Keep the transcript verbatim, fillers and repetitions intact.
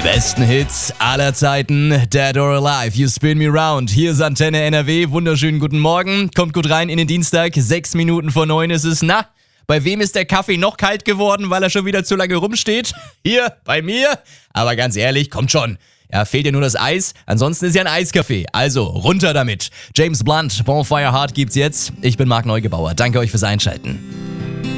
Besten Hits aller Zeiten, Dead or Alive, You Spin Me Round. Hier ist Antenne N R W, wunderschönen guten Morgen. Kommt gut rein in den Dienstag, sechs Minuten vor neun ist es. Na, bei wem ist der Kaffee noch kalt geworden, weil er schon wieder zu lange rumsteht? Hier, bei mir? Aber ganz ehrlich, kommt schon. Ja, fehlt ja nur das Eis, ansonsten ist ja ein Eiskaffee. Also, runter damit. James Blunt, Bonfire Heart gibt's jetzt. Ich bin Marc Neugebauer, danke euch fürs Einschalten.